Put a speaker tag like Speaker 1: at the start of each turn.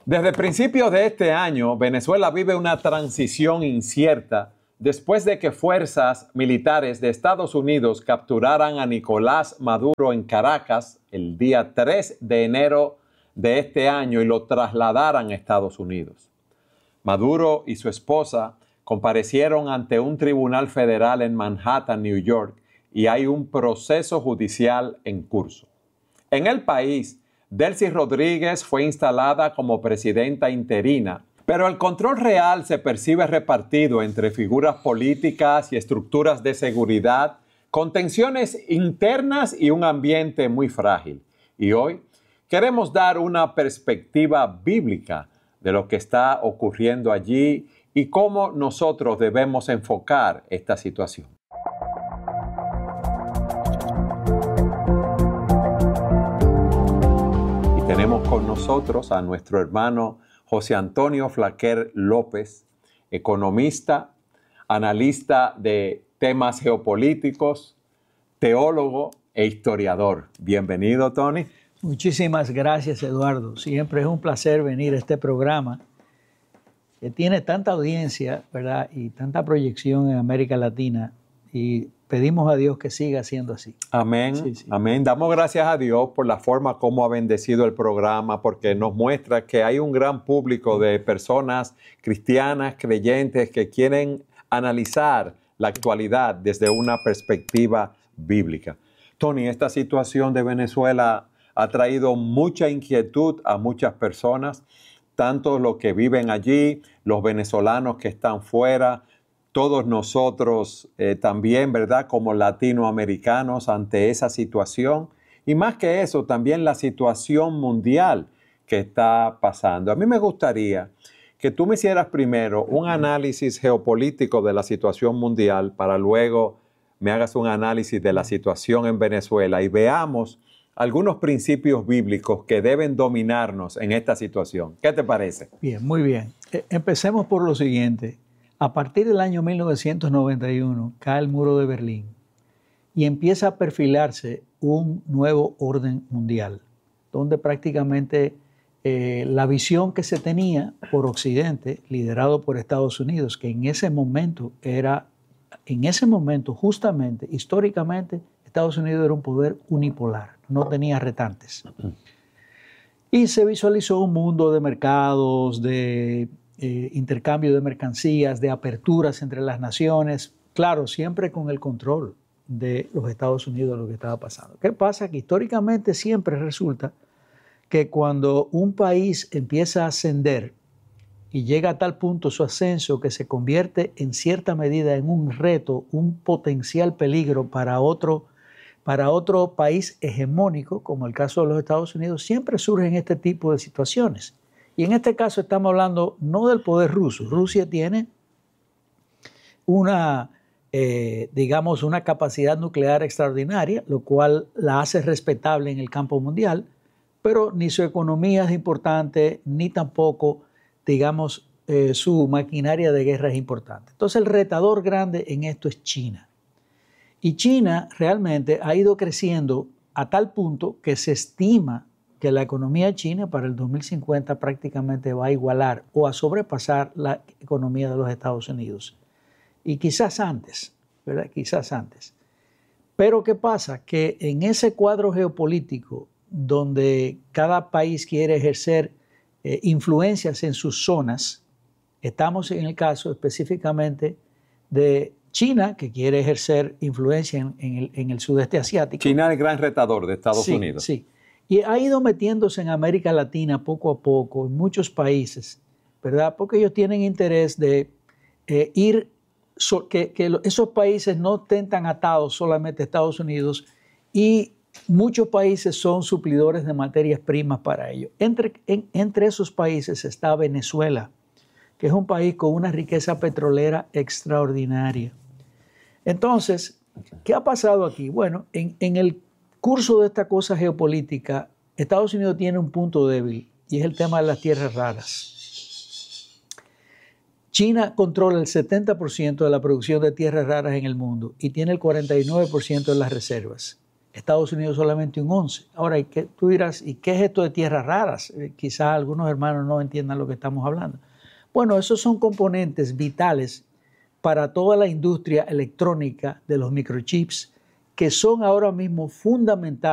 Speaker 1: Desde principios de este año, Venezuela vive una transición incierta después de que fuerzas militares de Estados Unidos capturaran a Nicolás Maduro en Caracas el día 3 de enero de este año y lo trasladaran a Estados Unidos. Maduro y su esposa comparecieron ante un tribunal federal en Manhattan, New York, y hay un proceso judicial en curso. En el país, Delcy Rodríguez fue instalada como presidenta interina, pero el control real se percibe repartido entre figuras políticas y estructuras de seguridad, con tensiones internas y un ambiente muy frágil. Y hoy queremos dar una perspectiva bíblica de lo que está ocurriendo allí y cómo nosotros debemos enfocar esta situación. Tenemos con nosotros a nuestro hermano José Antonio Flaquer López, economista, analista de temas geopolíticos, teólogo e historiador. Bienvenido, Tony.
Speaker 2: Muchísimas gracias, Eduardo. Siempre es un placer venir a este programa que tiene tanta audiencia, ¿verdad? Y tanta proyección en América Latina. Y pedimos a Dios que siga siendo así.
Speaker 1: Amén, sí. Amén. Damos gracias a Dios por la forma como ha bendecido el programa, porque nos muestra que hay un gran público de personas cristianas, creyentes, que quieren analizar la actualidad desde una perspectiva bíblica. Tony, esta situación de Venezuela ha traído mucha inquietud a muchas personas, tanto los que viven allí, los venezolanos que están fuera, todos nosotros también, ¿verdad?, como latinoamericanos ante esa situación. Y más que eso, también la situación mundial que está pasando. A mí me gustaría que tú me hicieras primero un análisis geopolítico de la situación mundial para luego me hagas un análisis de la situación en Venezuela y veamos algunos principios bíblicos que deben dominarnos en esta situación. ¿Qué te parece?
Speaker 2: Bien, muy bien. Empecemos por lo siguiente. A partir del año 1991 cae el muro de Berlín y empieza a perfilarse un nuevo orden mundial, donde prácticamente la visión que se tenía por Occidente, liderado por Estados Unidos, que en ese momento justamente, históricamente, Estados Unidos era un poder unipolar, no tenía retantes. Y se visualizó un mundo de mercados, de intercambio de mercancías, de aperturas entre las naciones, claro, siempre con el control de los Estados Unidos de lo que estaba pasando. ¿Qué pasa? Que históricamente siempre resulta que cuando un país empieza a ascender y llega a tal punto su ascenso que se convierte en cierta medida en un reto, un potencial peligro para otro país hegemónico, como el caso de los Estados Unidos, siempre surgen este tipo de situaciones. Y en este caso estamos hablando no del poder ruso. Rusia tiene una capacidad nuclear extraordinaria, lo cual la hace respetable en el campo mundial, pero ni su economía es importante, ni tampoco, su maquinaria de guerra es importante. Entonces el retador grande en esto es China. Y China realmente ha ido creciendo a tal punto que se estima que la economía china para el 2050 prácticamente va a igualar o a sobrepasar la economía de los Estados Unidos. Y quizás antes, ¿verdad? Quizás antes. Pero ¿qué pasa? Que en ese cuadro geopolítico donde cada país quiere ejercer influencias en sus zonas, estamos en el caso específicamente de China, que quiere ejercer influencia en el sudeste asiático.
Speaker 1: China es el gran retador de Estados Unidos.
Speaker 2: Sí. Y ha ido metiéndose en América Latina poco a poco, en muchos países, ¿verdad? Porque ellos tienen interés de que esos países no estén tan atados solamente a Estados Unidos, y muchos países son suplidores de materias primas para ellos. Entre esos países está Venezuela, que es un país con una riqueza petrolera extraordinaria. Entonces, ¿qué ha pasado aquí? Bueno, en el curso de esta cosa geopolítica, Estados Unidos tiene un punto débil y es el tema de las tierras raras. China controla el 70% de la producción de tierras raras en el mundo y tiene el 49% de las reservas. Estados Unidos solamente un 11%. Ahora, tú dirás, ¿y qué es esto de tierras raras? Quizás algunos hermanos no entiendan lo que estamos hablando. Bueno, esos son componentes vitales para toda la industria electrónica de los microchips, que son ahora mismo fundamentales